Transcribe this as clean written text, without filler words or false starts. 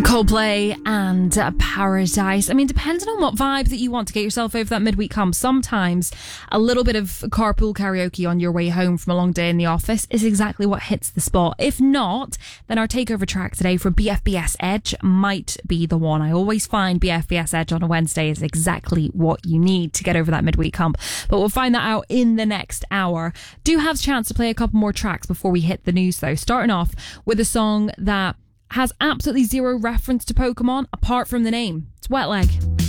Coldplay and Paradise. I mean, depending on what vibe that you want to get yourself over that midweek hump, sometimes a little bit of carpool karaoke on your way home from a long day in the office is exactly what hits the spot. If not, then our takeover track today from BFBS Edge might be the one. I always find BFBS Edge on a Wednesday is exactly what you need to get over that midweek hump. But we'll find that out in the next hour. Do have a chance to play a couple more tracks before we hit the news though. Starting off with a song that has absolutely zero reference to Pokemon apart from the name. It's Wet Leg.